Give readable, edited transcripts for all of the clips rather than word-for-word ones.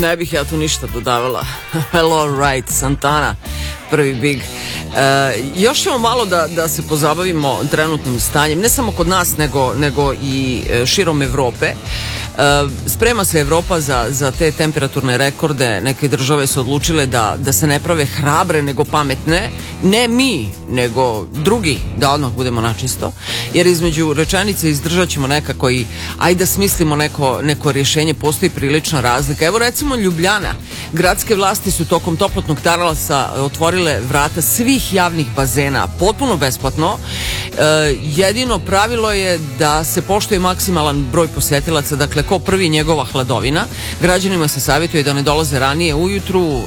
Ne bih ja tu ništa dodavala. Hello, right, Santana, prvi big. Još ćemo malo da se pozabavimo trenutnim stanjem, ne samo kod nas, nego i širom Evrope. Sprema se Evropa za te temperaturne rekorde. Neke države su odlučile da se ne prave hrabre nego pametne. Ne mi, nego drugi, da odmah budemo načisto. Jer između rečenice izdržat ćemo nekako i ajde da smislimo neko rješenje, postoji prilična razlika. Evo recimo Ljubljana. Gradske vlasti su tokom toplotnog talasa otvorile vrata svih javnih bazena potpuno besplatno. Jedino pravilo je da se poštuje maksimalan broj posjetilaca, dakle ko prvi njegova hladovina. Građanima se savjetuje da ne dolaze ranije ujutru,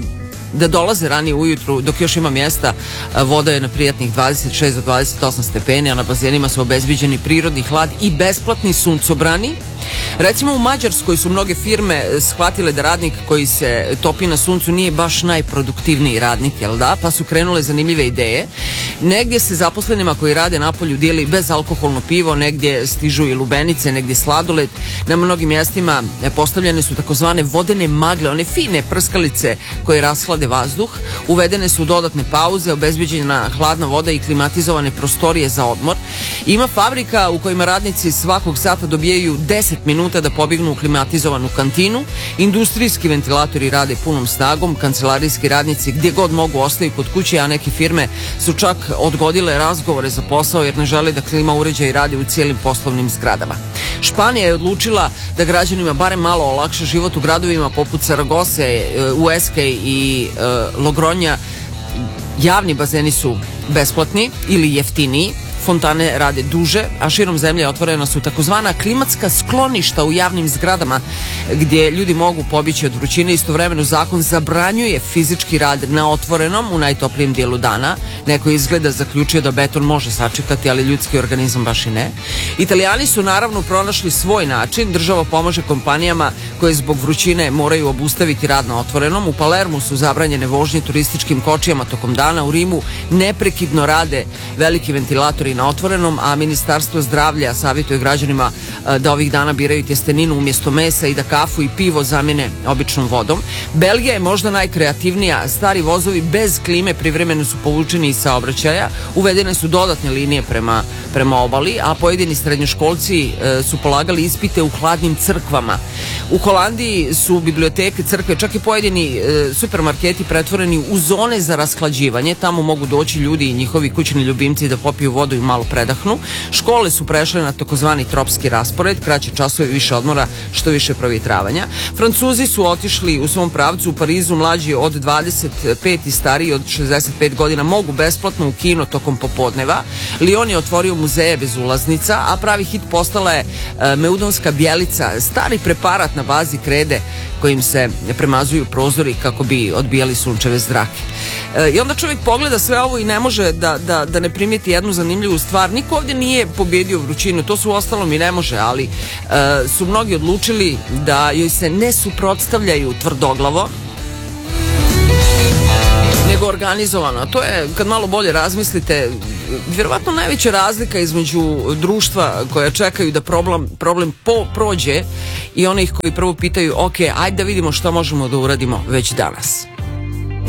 dok još ima mjesta. Voda je na prijatnih 26 do 28 stepeni, a na bazenima su obezbiđeni prirodni hlad i besplatni suncobrani. Recimo u Mađarskoj su mnoge firme shvatile da radnik koji se topi na suncu nije baš najproduktivniji radnik, jel da? Pa su krenule zanimljive ideje. Negdje se zaposlenima koji rade napolju dijeli bezalkoholno pivo, negdje stižu i lubenice, negdje sladoled. Na mnogim mjestima postavljene su takozvane vodene magle, one fine prskalice koje rashlade vazduh. Uvedene su dodatne pauze, obezbeđena hladna voda i klimatizovane prostorije za odmor. Ima fabrika u kojima radnici svakog sata dobijaju 10 minuta da pobjegnu u klimatizovanu kantinu. Industrijski ventilatori rade punom snagom, kancelarijski radnici gdje god mogu ostaju kod kuće, a neke firme su čak odgodile razgovore za posao jer ne žele da klima uređaji radi u cijelim poslovnim zgradama. Španija je odlučila da građanima barem malo olakša život u gradovima poput Saragose, Ueske i Logronja. Javni bazeni su besplatni ili jeftiniji. Fontane rade duže, a širom zemlje otvorena su takozvana klimatska skloništa u javnim zgradama gdje ljudi mogu pobjeći od vrućine. Istovremeno zakon zabranjuje fizički rad na otvorenom u najtoplijem dijelu dana. Neko izgleda zaključio da beton može sačekati, ali ljudski organizam baš i ne. Italijani su naravno pronašli svoj način. Država pomaže kompanijama koje zbog vrućine moraju obustaviti rad na otvorenom. U Palermu su zabranjene vožnje turističkim kočijama tokom dana. U Rimu neprekidno rade veliki ventilatori na otvorenom, a Ministarstvo zdravlja savjetuje građanima da ovih dana biraju tjesteninu umjesto mesa i da kafu i pivo zamjene običnom vodom. Belgija je možda najkreativnija. Stari vozovi bez klime privremeno su povučeni iz saobraćaja. Uvedene su dodatne linije prema obali, a pojedini srednjoškolci su polagali ispite u hladnim crkvama. U Holandiji su biblioteke, crkve, čak i pojedini supermarketi pretvoreni u zone za rashlađivanje. Tamo mogu doći ljudi i njihovi kućni ljubimci da popiju vodu i malo predahnu. Škole su prešle na takozvani tropski raspored, kraće časove, više odmora, što više provjetravanja. Francuzi su otišli u svom pravcu. U Parizu mlađi od 25 i stariji od 65 godina mogu besplatno u kino tokom popodneva. Lyon je otvorio muzeje bez ulaznica, a pravi hit postala je meudonska bijelica, stari preparat na bazi krede kojim se premazuju prozori kako bi odbijali sunčeve zrake. I onda čovjek pogleda sve ovo i ne može da ne primijeti jednu zanimljivu stvar. Niko ovdje nije pobjedio vrućinu, to su uostalom i ne može, ali su mnogi odlučili da joj se ne suprotstavljaju tvrdoglavo, nego organizovano. A to je, kad malo bolje razmislite, vjerovatno najveća razlika između društva koja čekaju da problem prođe i onih koji prvo pitaju, ok, ajde da vidimo što možemo da uradimo već danas.